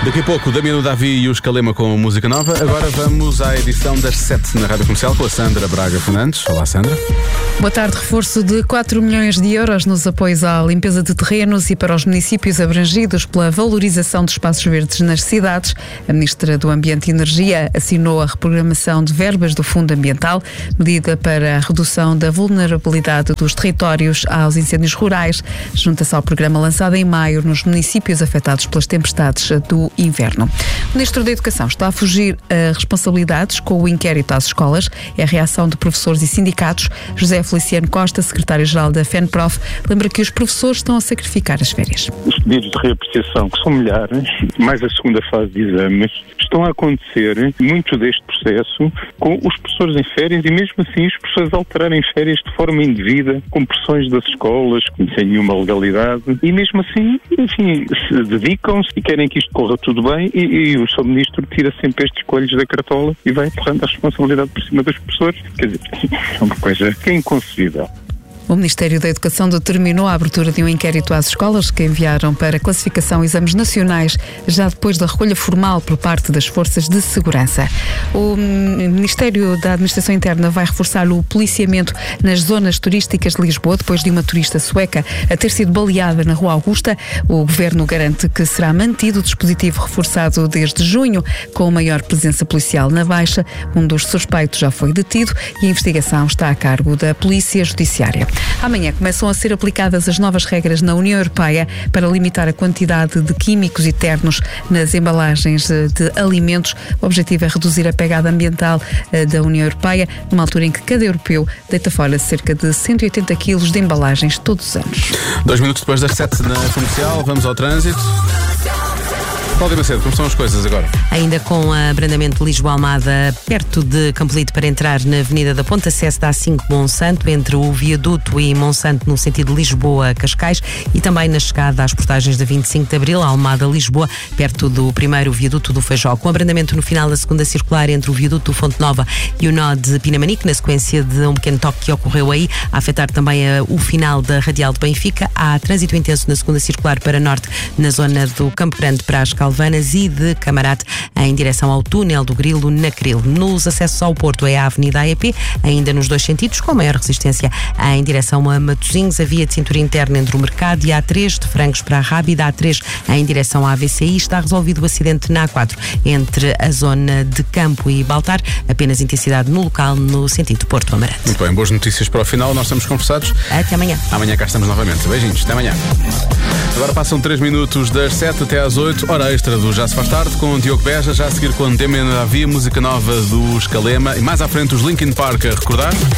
Daqui a pouco, Damiano Davi e o Escalema com música nova. Agora vamos à edição das 7 na Rádio Comercial com a Sandra Braga Fernandes. Olá, Sandra. Boa tarde. Reforço de 4 milhões de euros nos apoios à limpeza de terrenos e para os municípios abrangidos pela valorização de espaços verdes nas cidades. A Ministra do Ambiente e Energia assinou a reprogramação de verbas do Fundo Ambiental, medida para a redução da vulnerabilidade dos territórios aos incêndios rurais. Junta-se ao programa lançado em maio nos municípios afetados pelas tempestades do inverno. O Ministro da Educação está a fugir a responsabilidades com o inquérito às escolas. É a reação de professores e sindicatos. José Feliciano Costa, secretário-geral da FENPROF, lembra que os professores estão a sacrificar as férias. Os pedidos de reapreciação, que são milhares, mais a segunda fase de exames, estão a acontecer muito deste processo com os professores em férias e mesmo assim os professores alterarem férias de forma indevida, com pressões das escolas, sem nenhuma legalidade, e mesmo assim, enfim, se dedicam-se e querem que isto corra tudo bem e o Sr. Ministro tira sempre estes coelhos da cartola e vai empurrando a responsabilidade por cima dos professores. Quer dizer, é uma coisa que é inconcebível. O Ministério da Educação determinou a abertura de um inquérito às escolas que enviaram para classificação exames nacionais já depois da recolha formal por parte das forças de segurança. O Ministério da Administração Interna vai reforçar o policiamento nas zonas turísticas de Lisboa depois de uma turista sueca a ter sido baleada na Rua Augusta. O Governo garante que será mantido o dispositivo reforçado desde junho com maior presença policial na Baixa. Um dos suspeitos já foi detido e a investigação está a cargo da Polícia Judiciária. Amanhã começam a ser aplicadas as novas regras na União Europeia para limitar a quantidade de químicos e ternos nas embalagens de alimentos. O objetivo é reduzir a pegada ambiental da União Europeia, numa altura em que cada europeu deita fora cerca de 180 quilos de embalagens todos os anos. 2 minutos depois das 7 na Comercial, vamos ao trânsito. Cláudia Macedo, como são as coisas agora? Ainda com abrandamento de Lisboa-Almada, perto de Campolide, para entrar na Avenida da Ponta Cesse da A5 Monsanto, entre o Viaduto e Monsanto, no sentido Lisboa-Cascais, e também na chegada às portagens da 25 de Abril, Almada-Lisboa, perto do primeiro Viaduto do Feijó. Com abrandamento no final da segunda circular entre o Viaduto do Fonte Nova e o nó de Pinamanique, na sequência de um pequeno toque que ocorreu aí, a afetar também o final da Radial de Benfica. Há trânsito intenso na segunda circular para norte, na zona do Campo Grande para as Calvanas e de Camarate em direção ao túnel do Grilo na Cril. Nos acessos ao Porto é a Avenida AEP, ainda nos dois sentidos, com maior resistência em direção a Matosinhos, a via de cintura interna entre o Mercado e a A3 de Francos para a Rábida, a A3 em direção à AVCI. Está resolvido o acidente na A4 entre a zona de Campo e Baltar, apenas intensidade no local no sentido Porto Amarante. Muito bem, boas notícias para o final, nós estamos conversados. Até amanhã. Amanhã cá estamos novamente. Beijinhos, até amanhã. Agora passam 3 minutos das 7 até às 8, hora extra do Já se faz tarde, com o Diogo Beja, já a seguir com Damiano Davi, música nova do Escalema e mais à frente os Linkin Park a recordar.